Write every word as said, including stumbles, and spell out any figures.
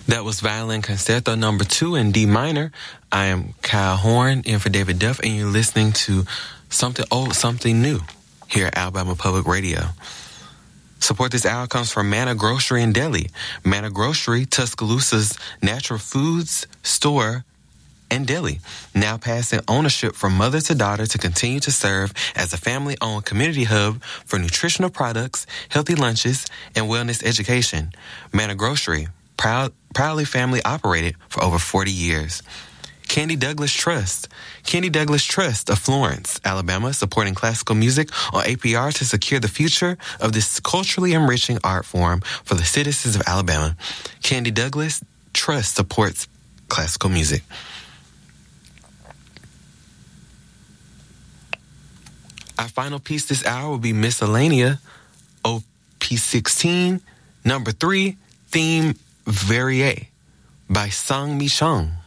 That was Violin Concerto number two in D minor. I am Kyle Horn, in for David Duff, and you're listening to Something Old, Something New here at Alabama Public Radio. Support this hour comes from Manna Grocery and Deli. Manna Grocery, Tuscaloosa's natural foods store and deli, now passing ownership from mother to daughter to continue to serve as a family-owned community hub for nutritional products, healthy lunches, and wellness education. Manna Grocery, proud, proudly family-operated for over forty years. Candy Douglas Trust. Candy Douglas Trust of Florence, Alabama, supporting classical music on A P R to secure the future of this culturally enriching art form for the citizens of Alabama. Candy Douglas Trust supports classical music. Our final piece this hour will be Miscellanea, O P sixteen, number three, theme Verrier by Sang Mi Chang.